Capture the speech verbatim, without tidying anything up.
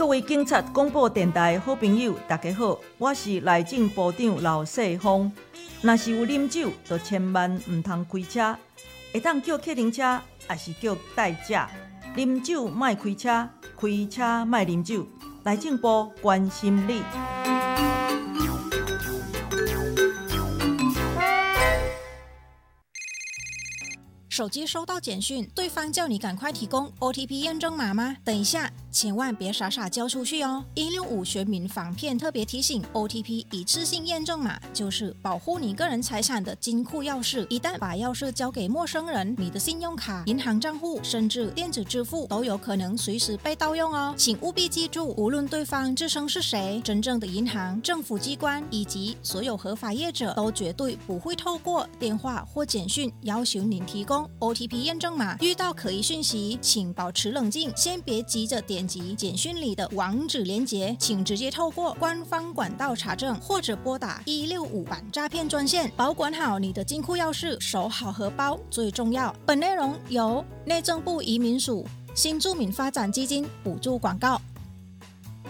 各位警察广播电台的好朋友，大家好，我是内政部长老世峰。若是有啉酒，就千万唔通开车，会当叫客停车，还是叫代驾。啉酒莫开车，开车莫啉酒。内政部关心你。 手机收到简讯，对方叫你赶快提供 O T P 验证码吗？等一下，千万别傻傻交出去哦！一六五全民防骗特别提醒 ：O T P 一次性验证码就是保护你个人财产的金库钥匙。一旦把钥匙交给陌生人，你的信用卡、银行账户甚至电子支付都有可能随时被盗用哦。请务必记住，无论对方自称是谁，真正的银行、政府机关以及所有合法业者都绝对不会透过电话或简讯要求您提供O T P 验证码。遇到可疑讯息，请保持冷静，先别急着点击简讯里的网址连结，请直接透过官方管道查证，或者拨打一六五反诈骗专线。保管好你的金库钥匙，守好荷包最重要。本内容由内政部移民署新住民发展基金补助广告。